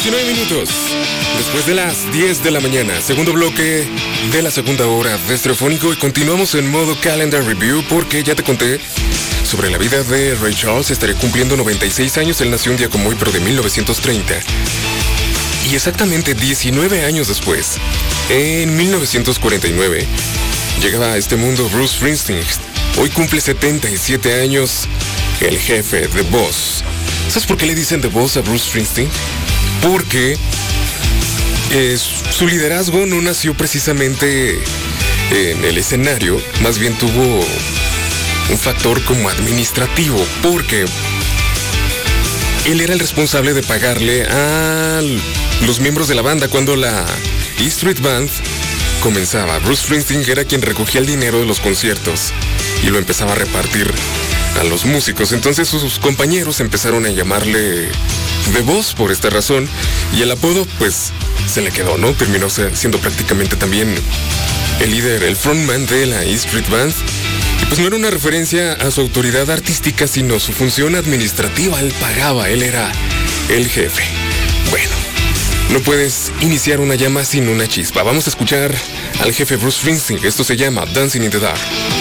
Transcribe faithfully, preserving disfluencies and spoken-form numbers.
diecinueve minutos. Después de las diez de la mañana, segundo bloque de la segunda hora de Estereofónico, y continuamos en modo Calendar Review porque ya te conté sobre la vida de Ray Charles. Estaré cumpliendo noventa y seis años. Él nació un día como hoy, pero de mil novecientos treinta. Y exactamente diecinueve años después, en mil novecientos cuarenta y nueve, llegaba a este mundo Bruce Springsteen. Hoy cumple setenta y siete años, el jefe, The Boss. ¿Sabes por qué le dicen The Boss a Bruce Springsteen? Porque eh, su liderazgo no nació precisamente en el escenario, más bien tuvo un factor como administrativo, porque él era el responsable de pagarle a los miembros de la banda cuando la E Street Band comenzaba. Bruce Springsteen era quien recogía el dinero de los conciertos y lo empezaba a repartir a los músicos. Entonces sus compañeros empezaron a llamarle The Boss por esta razón, y el apodo pues se le quedó, ¿no? Terminó siendo prácticamente también el líder, el frontman de la E Street Band. Y pues no era una referencia a su autoridad artística, sino su función administrativa. Él pagaba, él era el jefe. Bueno, no puedes iniciar una llama sin una chispa. Vamos a escuchar al jefe Bruce Springsteen. Esto se llama Dancing in the Dark.